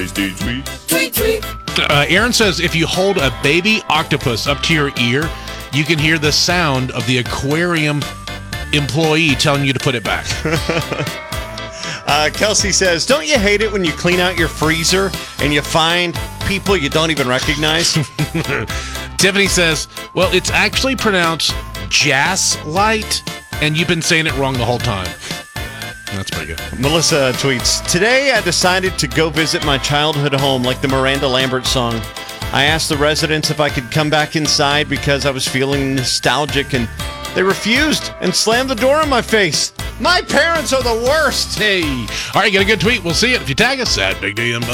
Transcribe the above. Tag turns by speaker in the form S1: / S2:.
S1: Aaron says if you hold a baby octopus up to your ear, you can hear the sound of the aquarium employee telling you to put it back.
S2: Kelsey says, don't you hate it when you clean out your freezer and you find people you don't even recognize?
S1: Tiffany says, well, it's actually pronounced Jass-light, and you've been saying it wrong the whole time. That's pretty good.
S2: Melissa tweets, today I decided to go visit my childhood home like the Miranda Lambert song. I asked the residents if I could come back inside because I was feeling nostalgic, and they refused and slammed the door in my face. My parents are the worst.
S1: Hey. All right, get a good tweet. We'll see it if you tag us at Big DM.